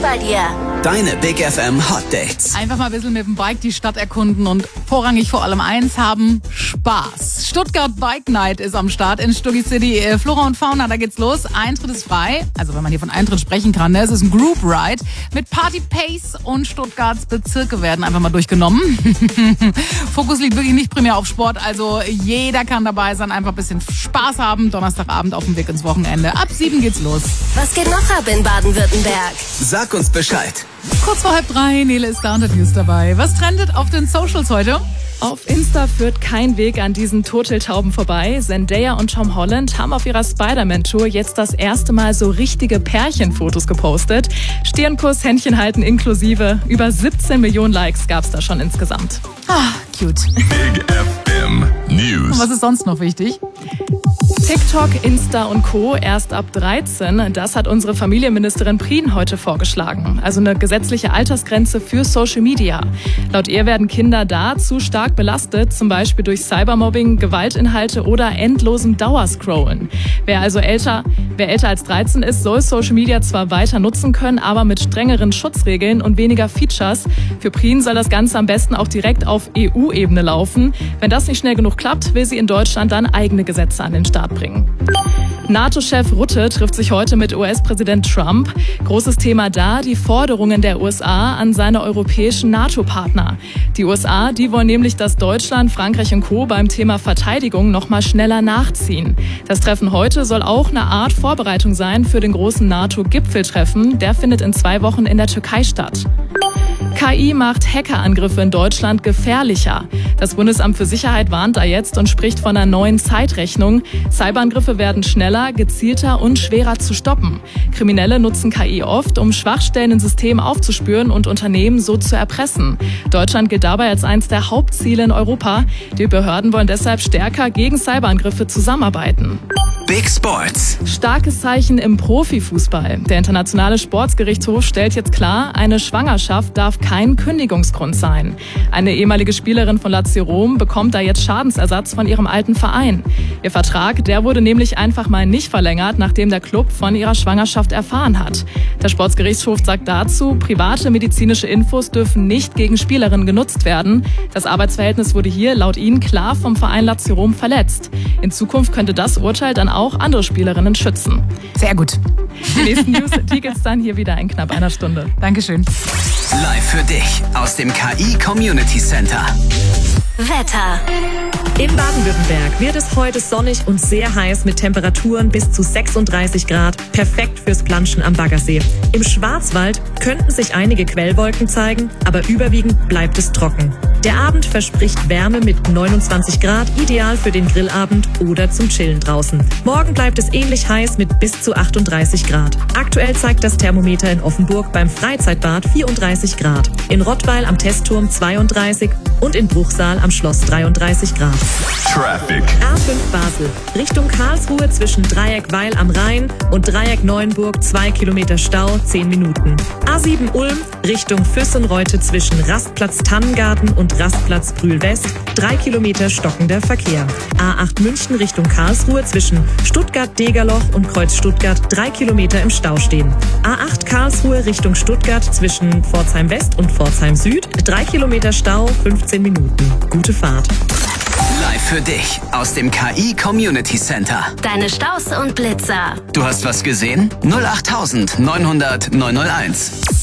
bei dir. Deine Big FM Hot Dates. Einfach mal ein bisschen mit dem Bike die Stadt erkunden und vorrangig vor allem eins haben: Spaß. Stuttgart Bike Night ist am Start in Stuggi City. Flora und Fauna, da geht's los. Eintritt ist frei. Also wenn man hier von Eintritt sprechen kann, ne? Es ist ein Group Ride mit Party Pace und Stuttgarts Bezirke werden einfach mal durchgenommen. Fokus liegt wirklich nicht primär auf Sport, also jeder kann dabei sein, einfach ein bisschen Spaß haben. Donnerstagabend auf dem Weg ins Wochenende. Ab 7 geht's los. Was geht noch ab in Baden-Württemberg? Sag uns Bescheid. Kurz vor 2:30, Nele ist da und hat News dabei. Was trendet auf den Socials heute? Auf Insta führt kein Weg an diesen Turteltauben vorbei. Zendaya und Tom Holland haben auf ihrer Spider-Man-Tour jetzt das erste Mal so richtige Pärchenfotos gepostet. Stirnkuss, Händchen halten inklusive. Über 17 Millionen Likes gab's da schon insgesamt. Ah, cute. Big FM News. Und was ist sonst noch wichtig? TikTok, Insta und Co. erst ab 13. Das hat unsere Familienministerin Prien heute vorgeschlagen. Also eine gesetzliche Altersgrenze für Social Media. Laut ihr werden Kinder da zu stark belastet, zum Beispiel durch Cybermobbing, Gewaltinhalte oder endlosen Dauerscrollen. Wer älter als 13 ist, soll Social Media zwar weiter nutzen können, aber mit strengeren Schutzregeln und weniger Features. Für Prien soll das Ganze am besten auch direkt auf EU-Ebene laufen. Wenn das nicht schnell genug klappt, will sie in Deutschland dann eigene Gesetze an den Start bringen. NATO-Chef Rutte trifft sich heute mit US-Präsident Trump. Großes Thema da, die Forderungen der USA an seine europäischen NATO-Partner. Die USA, die wollen nämlich, dass Deutschland, Frankreich und Co. beim Thema Verteidigung noch mal schneller nachziehen. Das Treffen heute soll auch eine Art Vorbereitung sein für den großen NATO-Gipfeltreffen. Der findet in 2 Wochen in der Türkei statt. KI macht Hackerangriffe in Deutschland gefährlicher. Das Bundesamt für Sicherheit warnt da jetzt und spricht von einer neuen Zeitrechnung. Cyberangriffe werden schneller, gezielter und schwerer zu stoppen. Kriminelle nutzen KI oft, um Schwachstellen im System aufzuspüren und Unternehmen so zu erpressen. Deutschland gilt dabei als eines der Hauptziele in Europa. Die Behörden wollen deshalb stärker gegen Cyberangriffe zusammenarbeiten. Big Sports. Starkes Zeichen im Profifußball. Der Internationale Sportsgerichtshof stellt jetzt klar, eine Schwangerschaft darf kein Kündigungsgrund sein. Eine ehemalige Spielerin von Lazio Rom bekommt da jetzt Schadensersatz von ihrem alten Verein. Ihr Vertrag, der wurde nämlich einfach mal nicht verlängert, nachdem der Club von ihrer Schwangerschaft erfahren hat. Der Sportsgerichtshof sagt dazu, private medizinische Infos dürfen nicht gegen Spielerinnen genutzt werden. Das Arbeitsverhältnis wurde hier laut ihnen klar vom Verein Lazio Rom verletzt. In Zukunft könnte das Urteil dann auch andere Spielerinnen schützen. Sehr gut. Die nächsten News, die gibt's dann hier wieder in knapp einer Stunde. Dankeschön. Live für dich aus dem KI Community Center. Wetter. In Baden-Württemberg wird es heute sonnig und sehr heiß mit Temperaturen bis zu 36 Grad. Perfekt fürs Planschen am Baggersee. Im Schwarzwald könnten sich einige Quellwolken zeigen, aber überwiegend bleibt es trocken. Der Abend verspricht Wärme mit 29 Grad, ideal für den Grillabend oder zum Chillen draußen. Morgen bleibt es ähnlich heiß mit bis zu 38 Grad. Aktuell zeigt das Thermometer in Offenburg beim Freizeitbad 34 Grad. In Rottweil am Testturm 32 und in Bruchsal am Schloss 33 Grad. Traffic. A5 Basel. Richtung Karlsruhe zwischen Dreieck Weil am Rhein und Dreieck Neuenburg 2 Kilometer Stau, 10 Minuten. A7 Ulm Richtung Füssenreute zwischen Rastplatz Tannengarten und Rastplatz Brühl-West 3 Kilometer stockender Verkehr. A8 München Richtung Karlsruhe zwischen Stuttgart-Degerloch und Kreuz Stuttgart 3 Kilometer im Stau stehen. A8 Karlsruhe Richtung Stuttgart zwischen Pforzheim West und Pforzheim Süd 3 Kilometer Stau, 15 Minuten. Gute Fahrt. Live für dich aus dem KI Community Center. Deine Staus und Blitzer. Du hast was gesehen? 08900 901.